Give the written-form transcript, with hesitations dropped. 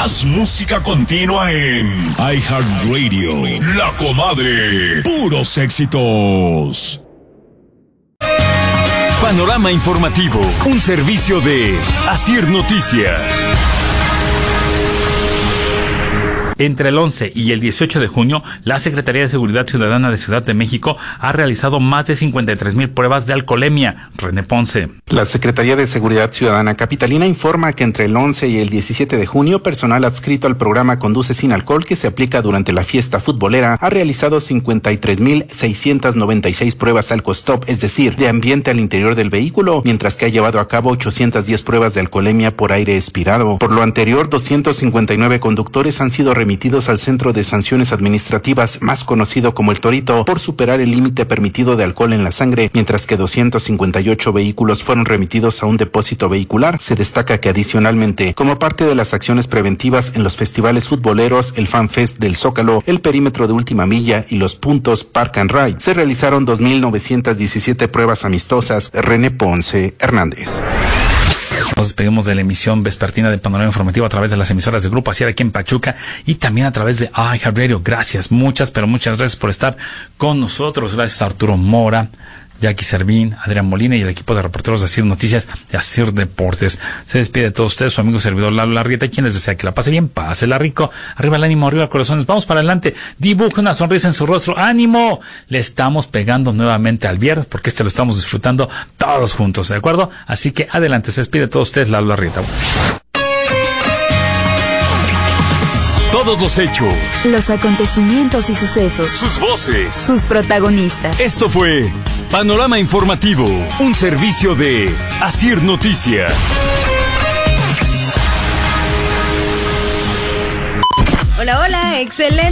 Más música continua en iHeartRadio. La Comadre. Puros éxitos. Panorama informativo. Un servicio de Asir Noticias. Entre el 11 y el 18 de junio, la Secretaría de Seguridad Ciudadana de Ciudad de México ha realizado más de 53,000 pruebas de alcoholemia. René Ponce. La Secretaría de Seguridad Ciudadana capitalina informa que entre el 11 y el 17 de junio, personal adscrito al programa Conduce Sin Alcohol, que se aplica durante la fiesta futbolera, ha realizado 53,696 pruebas alcostop, es decir, de ambiente al interior del vehículo, mientras que ha llevado a cabo 810 pruebas de alcoholemia por aire expirado. Por lo anterior, 259 conductores han sido remitidos al Centro de Sanciones Administrativas, más conocido como el Torito, por superar el límite permitido de alcohol en la sangre, mientras que 258 vehículos fueron remitidos a un depósito vehicular. Se destaca que adicionalmente, como parte de las acciones preventivas en los festivales futboleros, el Fan Fest del Zócalo, el Perímetro de Última Milla y los puntos Park and Ride, se realizaron 2,917 pruebas amistosas. René Ponce Hernández. Nos despedimos de la emisión vespertina de Panorama Informativo a través de las emisoras de Grupo Asier aquí en Pachuca y también a través de iHeartRadio. Gracias, muchas gracias por estar con nosotros. Gracias a Arturo Mora, Jackie Servín, Adrián Molina y el equipo de reporteros de Asir Noticias y Asir Deportes. Se despide de todos ustedes, su amigo servidor Lalo Larrieta, quien les desea que la pase bien, pásela rico. Arriba el ánimo, arriba corazones. Vamos para adelante. Dibuje una sonrisa en su rostro. ¡Ánimo! Le estamos pegando nuevamente al viernes porque lo estamos disfrutando todos juntos, ¿de acuerdo? Así que adelante, se despide de todos ustedes, Lalo Larrieta. Todos los hechos, los acontecimientos y sucesos, sus voces, sus protagonistas. Esto fue Panorama Informativo, un servicio de Asir Noticias. Hola, excelente.